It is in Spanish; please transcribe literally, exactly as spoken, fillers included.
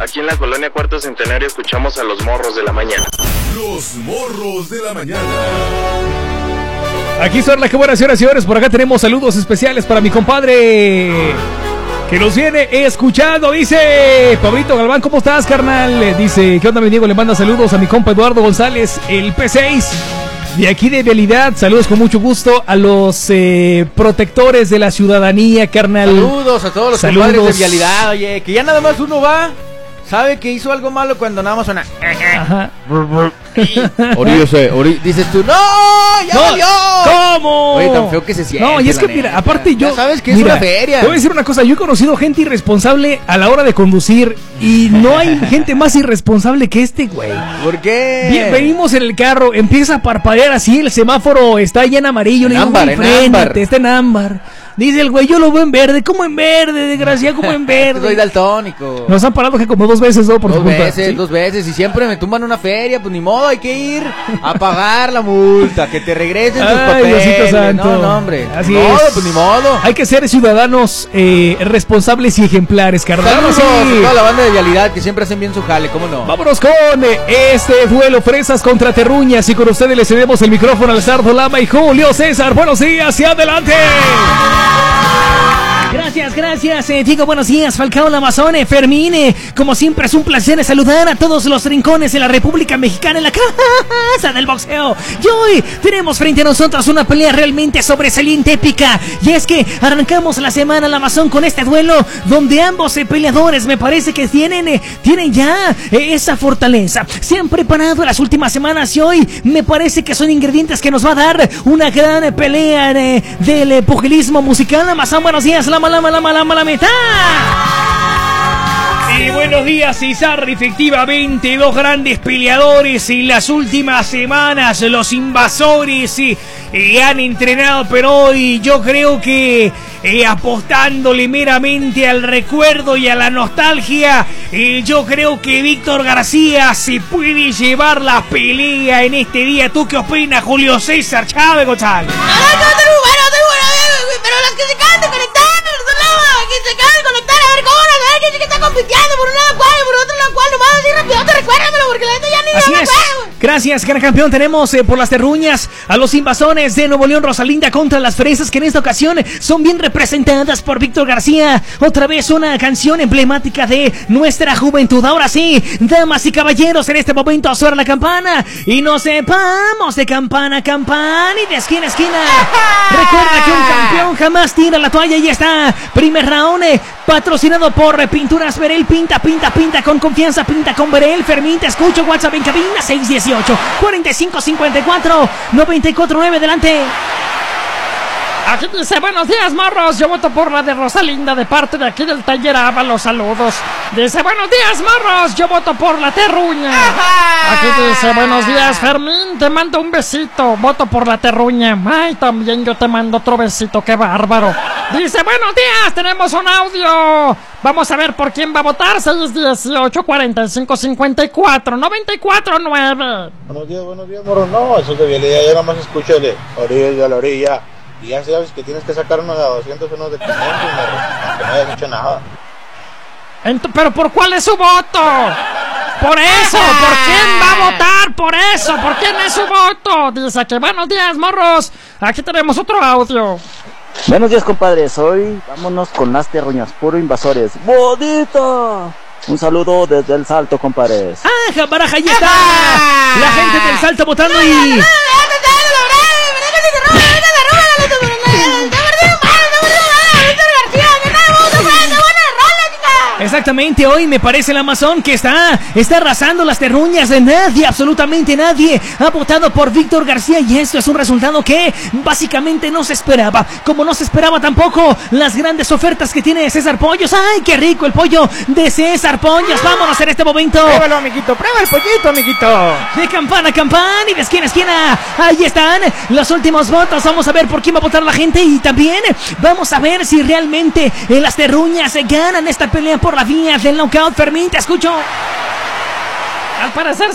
Aquí en la colonia Cuarto Centenario escuchamos a los morros de la mañana. Los morros de la mañana. Aquí son las que buenas señoras y señores. Por acá tenemos saludos especiales para mi compadre que nos viene escuchando. Dice Pablito Galván, ¿cómo estás, carnal? Dice, ¿qué onda, mi Diego? Le manda saludos a mi compa Eduardo González, el P seis. De aquí de Vialidad, saludos con mucho gusto a los eh, protectores de la ciudadanía, carnal. Saludos a todos los saludos. compadres de Vialidad, oye, que ya nada más uno va, sabe que hizo algo malo cuando nada más suena. Ajá. Orillo se, ori, dices tú, ¡no! ¡Ya no, valió! ¿Cómo? Oye, tan feo que se siente. No, y es que neta. mira, aparte yo. Ya sabes que es mira, una feria. Te voy a decir una cosa, yo he conocido gente irresponsable a la hora de conducir y no hay gente más irresponsable que este güey. ¿Por qué? Bien, venimos en el carro, empieza a parpadear así, el semáforo está ya en amarillo, En le digo, ámbar, güey, en frénate, ámbar. está en ámbar. Dice el güey, yo lo veo en verde, ¿cómo en verde, desgraciado? ¿Cómo en verde? Soy daltónico. Nos han parado que como dos veces, ¿no? Por Dos su culpa. veces, ¿Sí? dos veces, y siempre me tumban una feria, pues ni modo, hay que ir a pagar la multa, que te regresen tus Ay, papeles. Diosito santo. No, no, hombre. Así ni modo, es. pues ni modo. Hay que ser ciudadanos eh, responsables y ejemplares, carnal. Saludos Sí. a toda la banda de Vialidad que siempre hacen bien su jale, ¿cómo no? Vámonos con eh, este duelo Fresas contra Terruñas y con ustedes le cedemos el micrófono al Sardo Lama y Julio César. Buenos días y adelante. Gracias, gracias, eh, Diego, buenos días, Falcao Lamazone, Fermín, eh, como siempre es un placer saludar a todos los rincones de la República Mexicana en la casa del boxeo. Y hoy tenemos frente a nosotros una pelea realmente sobresaliente, épica, y es que arrancamos la semana Lamazón con este duelo donde ambos eh, peleadores me parece que tienen, eh, tienen ya eh, esa fortaleza. Se han preparado las últimas semanas y hoy me parece que son ingredientes que nos va a dar una gran eh, pelea eh, del eh, pugilismo musical. Lamazón, buenos días, Lama, Lama, Lama, Lama, la meta. Y buenos días, César. Efectivamente, dos grandes peleadores en las últimas semanas, los invasores eh, eh, han entrenado, pero hoy yo creo que eh, apostándole meramente al recuerdo y a la nostalgia, eh, yo creo que Víctor García se puede llevar la pelea en este día. ¿Tú qué opinas, Julio César Chávez González? No, no, no, estoy muy bueno, estoy bueno, pero los que se acaban de conectar, no, que se acaban de conectar, a ver cómo van a ver quién es que está compitiendo por un lado cual, por otro lado cual, nomás así rápido, te recuérdamelo, porque la neta ya ni Así me es. acuerdo. Gracias, gran campeón. Tenemos eh, por las terruñas a los invasones de Nuevo León, Rosalinda contra las Fresas, que en esta ocasión son bien representadas por Víctor García. Otra vez una canción emblemática de nuestra juventud. Ahora sí, damas y caballeros, en este momento suena la campana y nos sepamos de campana a campana y de esquina a esquina. Recuerda que un campeón jamás tira la toalla. Y está, primer round, eh, patrocinado por eh, Pinturas Verel. Pinta, pinta, pinta con confianza, pinta con Verel. Fermín, te escucho, WhatsApp en cabina, seis dieciocho, cuarenta y cinco, cincuenta y cuatro, noventa y cuatro nueve, adelante. Aquí dice, buenos días, morros, yo voto por la de Rosalinda de parte de aquí del taller Ábalos, saludos. Dice, buenos días, morros, yo voto por la Terruña. Aquí dice, buenos días, Fermín, te mando un besito, voto por la Terruña. Ay, también yo te mando otro besito, qué bárbaro. Dice, buenos días, tenemos un audio. Vamos a ver por quién va a votar, seis dieciocho, cuarenta y cinco, cincuenta y cuatro, noventa y cuatro nueve. Buenos días, buenos días, morro. No, eso es de Vialidad, yo nada más escucho de orilla a la orilla. Y ya sabes que tienes que sacar unos de doscientos, unos de quinientos, morro, aunque no hayas dicho nada. Ent- ¿Pero por cuál es su voto? Por eso, ¿por quién va a votar? Por eso, ¿por quién es su voto? Dice que buenos días, morros. Aquí tenemos otro audio. Buenos días, compadres. Hoy vámonos con las terruñas, puro invasores. ¡Bonito! Un saludo desde el Salto, compadres. ¡Ah, baraja, ahí está! La gente del Salto votando y... Exactamente, hoy me parece el Amazon que está, está arrasando las terruñas de nadie, absolutamente nadie ha votado por Víctor García y esto es un resultado que básicamente no se esperaba, como no se esperaba tampoco las grandes ofertas que tiene César Pollos. ¡Ay, qué rico el pollo de César Pollos! Vámonos en este momento. Pruébalo, amiguito, prueba el pollito, amiguito. De campana a campana y de esquina a esquina. Ahí están los últimos votos. Vamos a ver por quién va a votar la gente y también vamos a ver si realmente eh, las terruñas ganan esta pelea por la vía del knockout. Fermín, te escucho. Al parecer